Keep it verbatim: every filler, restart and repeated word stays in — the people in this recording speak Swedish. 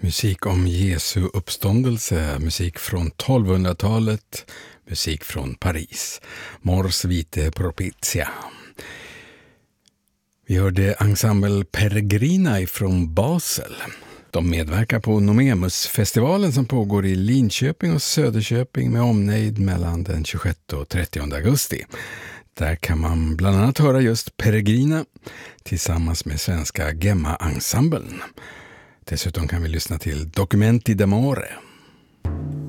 Musik om Jesu uppståndelse, musik från tolvhundratalet, musik från Paris. Mors vite propizia. Vi hörde ensemble Peregrina från Basel. De medverkar på Nomemusfestivalen som pågår i Linköping och Söderköping med omnejd mellan den tjugosjätte och trettionde augusti. Där kan man bland annat höra just Peregrina tillsammans med svenska Gemma-ensemblen. Dessutom kan vi lyssna till Documenti d'amore.